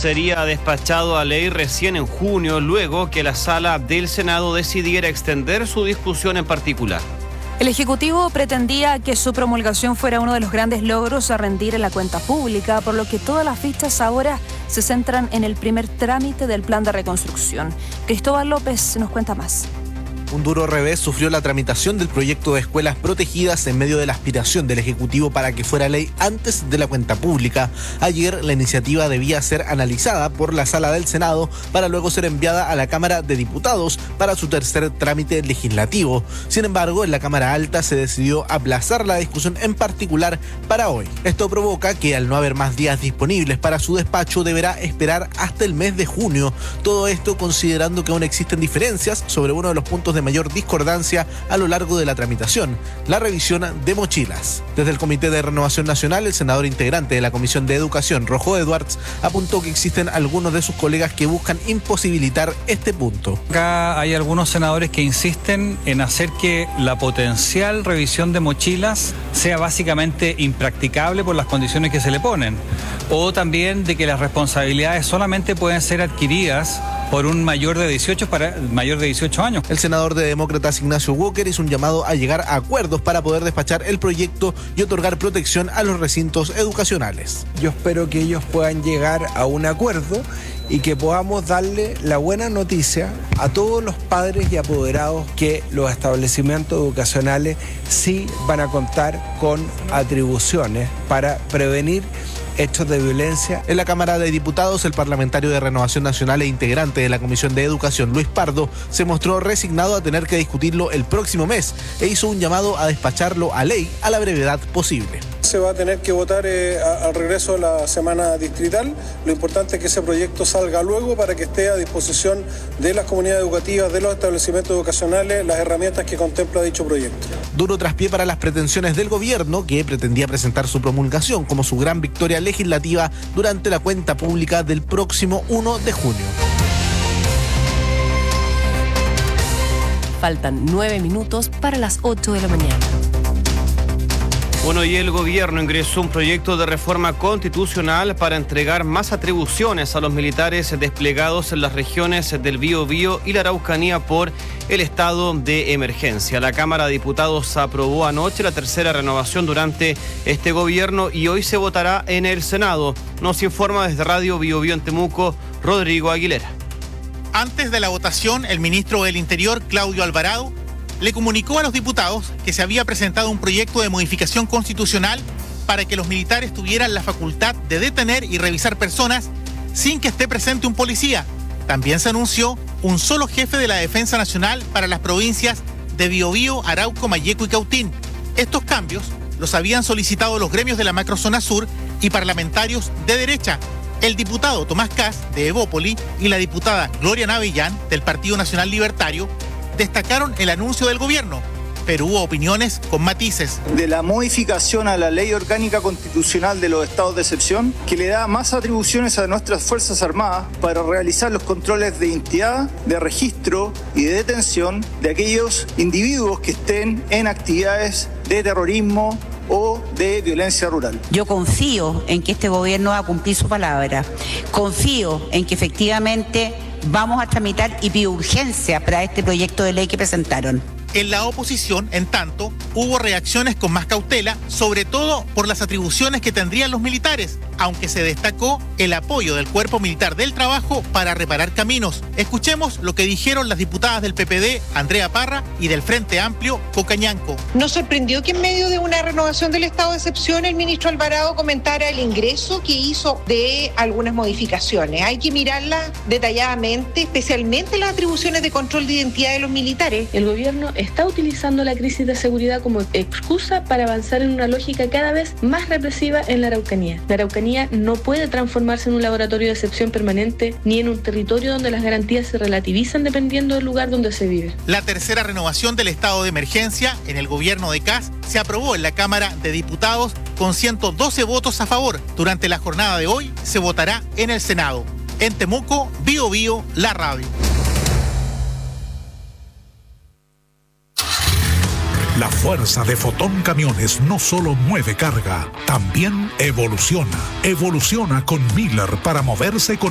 sería despachado a ley recién en junio, luego que la sala del Senado decidiera extender su discusión en particular. El Ejecutivo pretendía que su promulgación fuera uno de los grandes logros a rendir en la cuenta pública, por lo que todas las fichas ahora se centran en el primer trámite del plan de reconstrucción. Cristóbal López nos cuenta más. Un duro revés sufrió la tramitación del proyecto de escuelas protegidas en medio de la aspiración del Ejecutivo para que fuera ley antes de la cuenta pública. Ayer la iniciativa debía ser analizada por la Sala del Senado para luego ser enviada a la Cámara de Diputados para su tercer trámite legislativo. Sin embargo, en la Cámara Alta se decidió aplazar la discusión en particular para hoy. Esto provoca que al no haber más días disponibles para su despacho deberá esperar hasta el mes de junio. Todo esto considerando que aún existen diferencias sobre uno de los puntos de mayor discordancia a lo largo de la tramitación, la revisión de mochilas. Desde el Comité de Renovación Nacional, el senador integrante de la Comisión de Educación, Rojo Edwards, apuntó que existen algunos de sus colegas que buscan imposibilitar este punto. Acá hay algunos senadores que insisten en hacer que la potencial revisión de mochilas sea básicamente impracticable por las condiciones que se le ponen, o también de que las responsabilidades solamente pueden ser adquiridas por un mayor de 18 años. El senador de Demócratas Ignacio Walker hizo un llamado a llegar a acuerdos para poder despachar el proyecto y otorgar protección a los recintos educacionales. Yo espero que ellos puedan llegar a un acuerdo y que podamos darle la buena noticia a todos los padres y apoderados que los establecimientos educacionales sí van a contar con atribuciones para prevenir hechos de violencia. En la Cámara de Diputados, el parlamentario de Renovación Nacional e integrante de la Comisión de Educación, Luis Pardo, se mostró resignado a tener que discutirlo el próximo mes e hizo un llamado a despacharlo a ley a la brevedad posible. Se va a tener que votar al regreso de la semana distrital. Lo importante es que ese proyecto salga luego para que esté a disposición de las comunidades educativas, de los establecimientos educacionales, las herramientas que contempla dicho proyecto. Duro traspié para las pretensiones del gobierno, que pretendía presentar su promulgación como su gran victoria legislativa durante la cuenta pública del próximo 1 de junio. Faltan 9 minutos para las 8 de la mañana. Bueno, y el gobierno ingresó un proyecto de reforma constitucional para entregar más atribuciones a los militares desplegados en las regiones del Biobío y la Araucanía por el estado de emergencia. La Cámara de Diputados aprobó anoche la tercera renovación durante este gobierno y hoy se votará en el Senado. Nos informa desde Radio Biobío en Temuco, Rodrigo Aguilera. Antes de la votación, el ministro del Interior, Claudio Alvarado, le comunicó a los diputados que se había presentado un proyecto de modificación constitucional para que los militares tuvieran la facultad de detener y revisar personas sin que esté presente un policía. También se anunció un solo jefe de la Defensa Nacional para las provincias de Biobío, Arauco, Malleco y Cautín. Estos cambios los habían solicitado los gremios de la macrozona sur y parlamentarios de derecha. El diputado Tomás Kass, de Evópoli, y la diputada Gloria Navellán, del Partido Nacional Libertario, destacaron el anuncio del gobierno, pero hubo opiniones con matices. De la modificación a la Ley Orgánica Constitucional de los Estados de Excepción, que le da más atribuciones a nuestras Fuerzas Armadas para realizar los controles de identidad, de registro y de detención de aquellos individuos que estén en actividades de terrorismo o de violencia rural. Yo confío en que este gobierno va a cumplir su palabra. Confío en que efectivamente vamos a tramitar y pido urgencia para este proyecto de ley que presentaron. En la oposición, en tanto, hubo reacciones con más cautela, sobre todo por las atribuciones que tendrían los militares, aunque se destacó el apoyo del Cuerpo Militar del Trabajo para reparar caminos. Escuchemos lo que dijeron las diputadas del PPD, Andrea Parra, y del Frente Amplio, Coca Ñanco. Nos sorprendió que en medio de una renovación del estado de excepción el ministro Alvarado comentara el ingreso que hizo de algunas modificaciones. Hay que mirarlas detalladamente, especialmente las atribuciones de control de identidad de los militares. El gobierno está utilizando la crisis de seguridad como excusa para avanzar en una lógica cada vez más represiva en la Araucanía. La Araucanía no puede transformarse en un laboratorio de excepción permanente ni en un territorio donde las garantías se relativizan dependiendo del lugar donde se vive. La tercera renovación del estado de emergencia en el gobierno de Kass se aprobó en la Cámara de Diputados con 112 votos a favor. Durante la jornada de hoy se votará en el Senado. En Temuco, Biobío, la radio. La fuerza de Fotón Camiones no solo mueve carga, también evoluciona. Evoluciona con Miller para moverse con